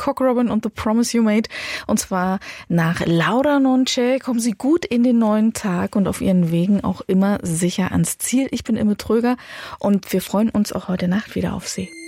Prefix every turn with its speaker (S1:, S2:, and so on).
S1: Cock Robin und The Promise You Made. Und zwar nach Laura Nonce kommen Sie gut in den neuen Tag und auf Ihren Wegen auch immer sicher ans Ziel. Ich bin Imme Tröger und wir freuen uns auch heute Nacht wieder auf Sie.